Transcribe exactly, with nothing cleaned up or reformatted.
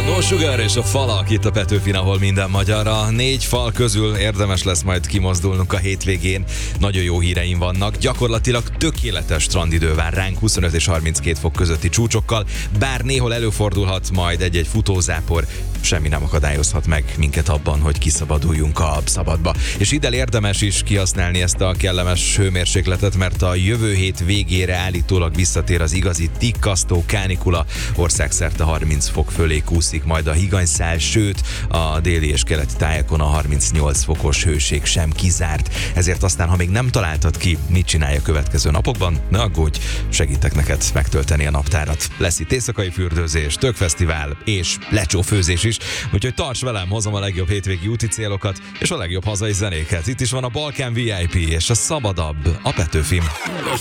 No Sugar és a falak itt a Petőfin, ahol minden magyar. A négy fal közül érdemes lesz majd kimozdulnunk a hétvégén. Nagyon jó híreim vannak. Gyakorlatilag tökéletes strandidő vár ránk, huszonöt és harminckét fok közötti csúcsokkal, bár néhol előfordulhat majd egy-egy futózápor, semmi nem akadályozhat meg minket abban, hogy kiszabaduljunk a szabadba. És ide érdemes is kihasználni ezt a kellemes hőmérsékletet, mert a jövő hét végére állítólag visszatér az igazi tikkasztó kánikula. Országszerte harminc fok fölé kúszik majd a higanyszál, sőt a déli és keleti tájakon a harmincnyolc fokos hőség sem kizárt. Ezért aztán, ha még nem találtad ki, mit csinálj a következő napokban, ne aggódj, segítek neked megtölteni a naptárat. Lesz itt éjszakai fürdőzés, tökfesztivál és lecsófőzés is, úgyhogy tarts velem, hozom a legjobb hétvégi úti célokat és a legjobb hazai zenéket. Itt is van a Balkán vé i pé és a szabadabb, a Petőfin.